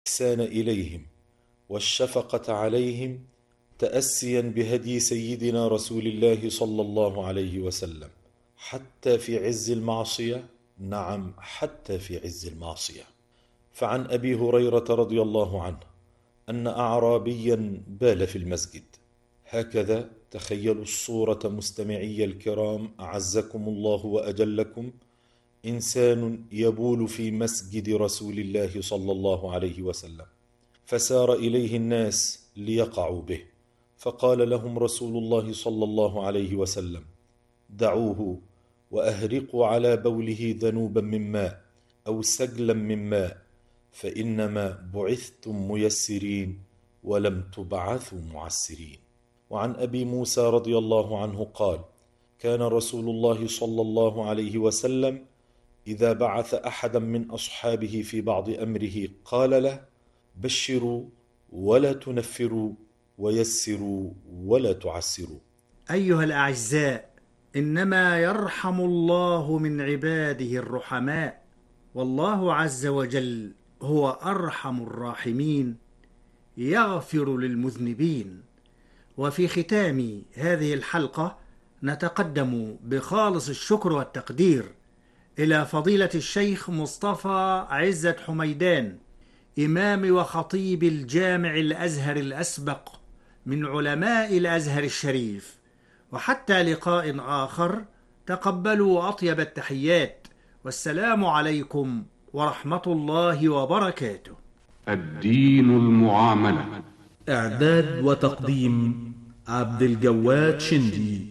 والإحسان إليهم والشفقة عليهم، تأسيا بهدي سيدنا رسول الله صلى الله عليه وسلم، حتى في عز المعصية. نعم، حتى في عز المعصية. فعن أبي هريرة رضي الله عنه أن أعرابيا بال في المسجد. هكذا تخيلوا الصورة مستمعي الكرام أعزكم الله وأجلكم: إنسان يبول في مسجد رسول الله صلى الله عليه وسلم، فسار إليه الناس ليقعوا به، فقال لهم رسول الله صلى الله عليه وسلم: دعوه وأهرقوا على بوله ذنوبا من ماء أو سجلا من ماء، فإنما بعثتم ميسرين ولم تبعثوا معسرين. وعن أبي موسى رضي الله عنه قال: كان رسول الله صلى الله عليه وسلم إذا بعث أحدا من أصحابه في بعض أمره قال له: بشروا ولا تنفروا، ويسروا ولا تعسروا. أيها الأعزاء، إنما يرحم الله من عباده الرحماء، والله عز وجل هو أرحم الراحمين، يغفر للمذنبين. وفي ختام هذه الحلقة نتقدم بخالص الشكر والتقدير إلى فضيلة الشيخ مصطفى عزت حميدان، إمام وخطيب الجامع الأزهر الأسبق من علماء الأزهر الشريف. وحتى لقاء آخر، تقبلوا أطيب التحيات، والسلام عليكم ورحمة الله وبركاته. الدين المعاملة. إعداد وتقديم عبد الجواد شندي.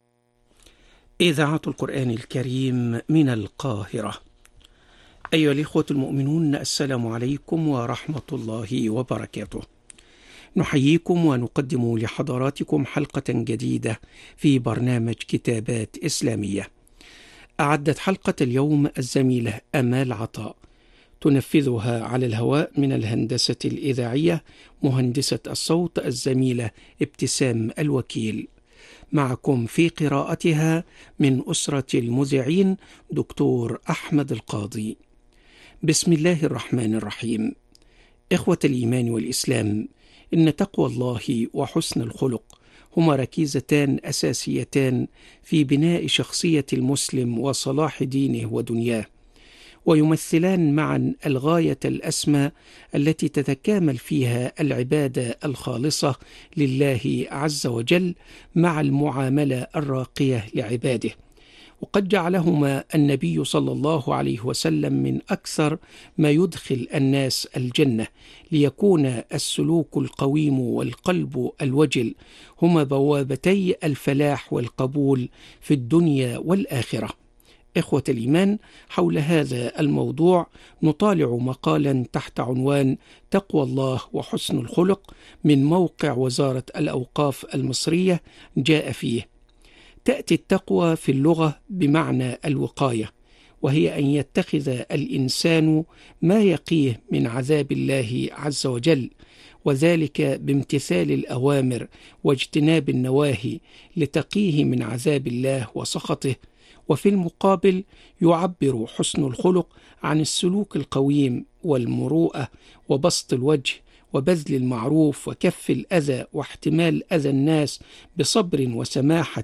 إذاعة القرآن الكريم من القاهرة. أيها الإخوة المؤمنون، السلام عليكم ورحمة الله وبركاته. نحييكم ونقدم لحضراتكم حلقة جديدة في برنامج كتابات إسلامية. أعدت حلقة اليوم الزميلة أمال عطاء، تنفذها على الهواء من الهندسة الإذاعية مهندسة الصوت الزميلة ابتسام الوكيل. معكم في قراءتها من أسرة المذيعين دكتور أحمد القاضي. بسم الله الرحمن الرحيم. إخوة الإيمان والإسلام، إن تقوى الله وحسن الخلق هما ركيزتان أساسيتان في بناء شخصية المسلم وصلاح دينه ودنياه، ويمثلان معا الغاية الأسمى التي تتكامل فيها العبادة الخالصة لله عز وجل مع المعاملة الراقية لعباده. وقد جعلهما النبي صلى الله عليه وسلم من أكثر ما يدخل الناس الجنة، ليكون السلوك القويم والقلب الوجل هما بوابتي الفلاح والقبول في الدنيا والآخرة. إخوة الإيمان، حول هذا الموضوع نطالع مقالا تحت عنوان تقوى الله وحسن الخلق من موقع وزارة الأوقاف المصرية. جاء فيه: تأتي التقوى في اللغة بمعنى الوقاية، وهي أن يتخذ الإنسان ما يقيه من عذاب الله عز وجل، وذلك بامتثال الأوامر واجتناب النواهي لتقيه من عذاب الله وسخطه. وفي المقابل يعبر حسن الخلق عن السلوك القويم والمروءة وبسط الوجه وبذل المعروف وكف الأذى واحتمال أذى الناس بصبر وسماحة.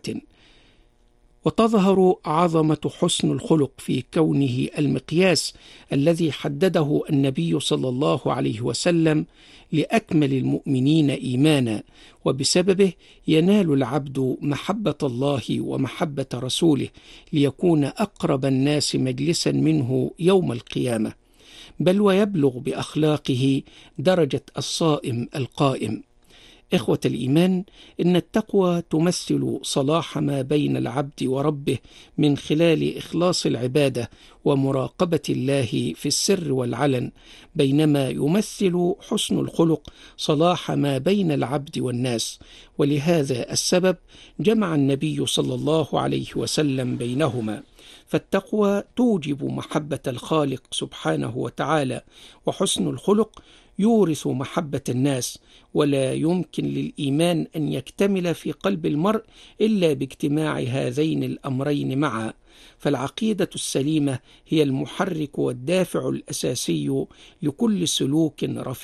وتظهر عظمة حسن الخلق في كونه المقياس الذي حدده النبي صلى الله عليه وسلم لأكمل المؤمنين إيمانا، وبسببه ينال العبد محبة الله ومحبة رسوله، ليكون أقرب الناس مجلسا منه يوم القيامة، بل ويبلغ بأخلاقه درجة الصائم القائم. إخوة الإيمان، إن التقوى تمثل صلاح ما بين العبد وربه من خلال إخلاص العبادة ومراقبة الله في السر والعلن، بينما يمثل حسن الخلق صلاح ما بين العبد والناس. ولهذا السبب جمع النبي صلى الله عليه وسلم بينهما، فالتقوى توجب محبة الخالق سبحانه وتعالى، وحسن الخلق يورث محبة الناس، ولا يمكن للإيمان أن يكتمل في قلب المرء إلا باجتماع هذين الأمرين معا. فالعقيدة السليمة هي المحرك والدافع الأساسي لكل سلوك رفيع